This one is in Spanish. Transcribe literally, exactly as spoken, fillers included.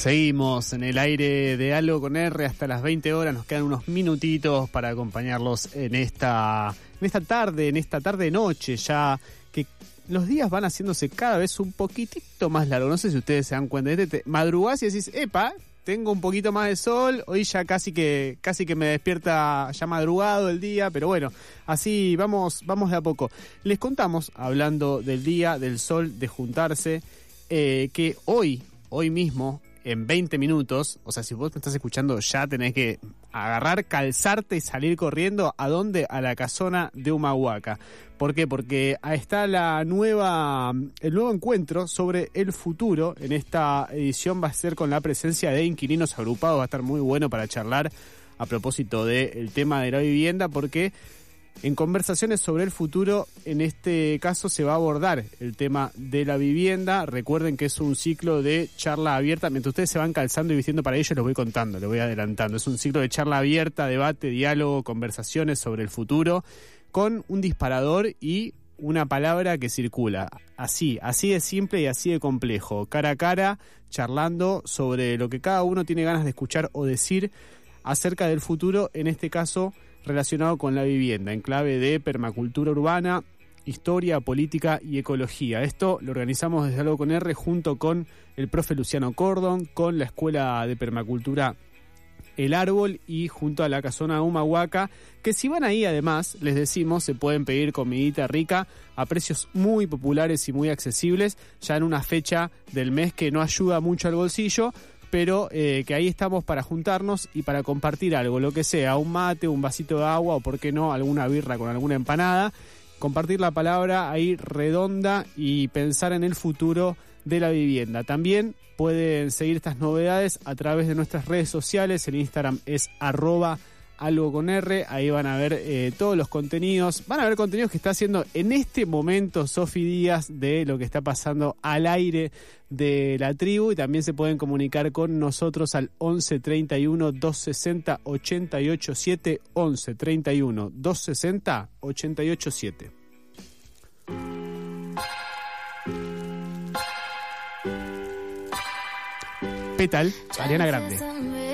Seguimos en el aire de Algo con R hasta las veinte horas. Nos quedan unos minutitos para acompañarlos en esta, en esta tarde, en esta tarde-noche ya, que los días van haciéndose cada vez un poquitito más largos. No sé si ustedes se dan cuenta. Te, te madrugás y decís, epa, tengo un poquito más de sol. Hoy ya casi que casi que me despierta ya madrugado el día, pero bueno, así vamos, vamos de a poco. Les contamos, hablando del día, del sol, de juntarse, eh, que hoy, hoy mismo, en veinte minutos, o sea, si vos me estás escuchando, ya tenés que agarrar, calzarte y salir corriendo. ¿A dónde? A la casona de Humahuaca. ¿Por qué? Porque ahí está la nueva, el nuevo encuentro sobre el futuro. En esta edición va a ser con la presencia de inquilinos agrupados. Va a estar muy bueno para charlar a propósito del tema de la vivienda, porque en conversaciones sobre el futuro, en este caso se va a abordar el tema de la vivienda. Recuerden que es un ciclo de charla abierta. Mientras ustedes se van calzando y vistiendo para ello, les voy contando, les voy adelantando. Es un ciclo de charla abierta, debate, diálogo, conversaciones sobre el futuro, con un disparador y una palabra que circula. Así, así de simple y así de complejo. Cara a cara, charlando sobre lo que cada uno tiene ganas de escuchar o decir acerca del futuro, en este caso relacionado con la vivienda, en clave de permacultura urbana, historia, política y ecología. Esto lo organizamos desde Algo con R junto con el profe Luciano Cordon, con la Escuela de Permacultura El Árbol y junto a la casona Humahuaca, que si van ahí además, les decimos, se pueden pedir comidita rica a precios muy populares y muy accesibles, ya en una fecha del mes que no ayuda mucho al bolsillo, pero eh, que ahí estamos para juntarnos y para compartir algo, lo que sea, un mate, un vasito de agua o, por qué no, alguna birra con alguna empanada, compartir la palabra ahí redonda y pensar en el futuro de la vivienda. También pueden seguir estas novedades a través de nuestras redes sociales. El Instagram es arroba algo con R, ahí van a ver eh, todos los contenidos, van a ver contenidos que está haciendo en este momento Sofi Díaz de lo que está pasando al aire de la tribu, y también se pueden comunicar con nosotros al once treinta y uno, doscientos sesenta, ochenta y ocho siete, once treinta y uno, doscientos sesenta, ochenta y ocho siete. Petal, Ariana Grande.